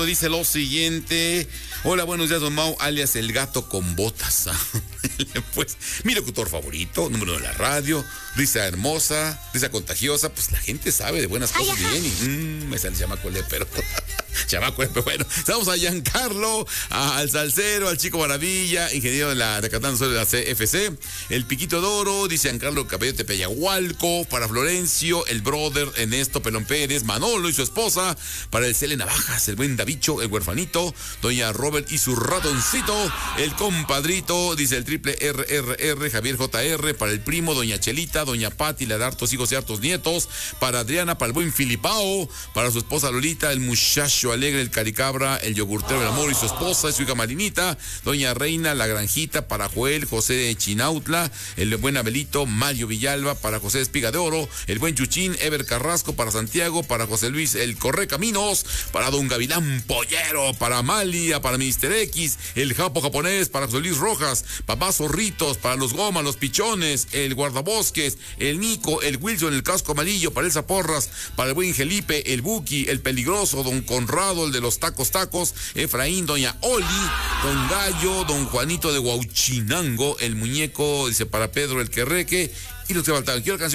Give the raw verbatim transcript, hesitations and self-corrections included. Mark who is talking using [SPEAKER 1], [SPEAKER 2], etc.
[SPEAKER 1] Dice lo siguiente: hola, buenos días, don Mau, alias el gato con botas. Pues, mi locutor favorito, número de la radio, risa hermosa, risa contagiosa. Pues la gente sabe de buenas cosas. Ay, bien. Y, mmm, me sale chamaco el pero. Chamaco, pero bueno. Estamos a Giancarlo, a, al Salcero, al Chico Maravilla, ingeniero de la de Catán de la C F C, el Piquito Doro, dice Giancarlo Cabello Tepeyahualco, para Florencio, el brother Ernesto Pelón Pérez, Manolo y su esposa, para el Cele Navajas, el buen Davicho, el huerfanito, doña Robert y su ratoncito, el compadrito, dice el triple R R R, Javier J R, para el primo, doña Chelita, doña Pati, la de hartos hijos y hartos nietos, para Adriana, para el buen Filipao, para su esposa Lolita, el muchacho alegre, el Caricabra, el yogurtero del amor y su esposa y su hija Marinita, doña Reina, la granjita, para Joel, José de Chinautla, el buen Abelito, Mario Villalba, para José Espiga de Oro, el buen Chuchín, Ever Carrasco, para Santiago, para José Luis, el Correcaminos, para don Gavilán Pollero, para Amalia, para mister X, el Japo Japonés, para José Luis Rojas, papá Zorritos, para los Gomas, los Pichones, el Guardabosques, el Nico, el Wilson, el Casco Amarillo, para el Zaporras, para el buen Felipe, el Buki, el Peligroso, don Conrado, el de los tacos tacos, Efraín, doña Oli, don Gallo, don Juanito de Huauchinango, el muñeco, dice para Pedro el Querreque, y los que faltaban. Quiero canción